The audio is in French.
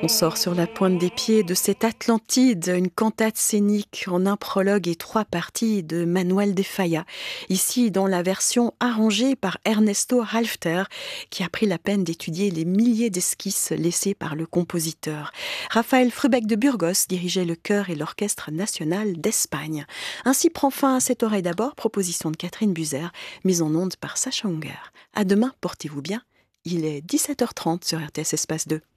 On sort sur la pointe des pieds de cette Atlantide, une cantate scénique en un prologue et 3 parties de Manuel de Falla. Ici, dans la version arrangée par Ernesto Halffter, qui a pris la peine d'étudier les milliers d'esquisses laissées par le compositeur. Raphaël Frubeck de Burgos dirigeait le chœur et l'orchestre national d'Espagne. Ainsi prend fin à cette oreille d'abord, proposition de Catherine Buzer, mise en onde par Sacha Hunger. À demain, portez-vous bien. Il est 17h30 sur RTS Espace 2.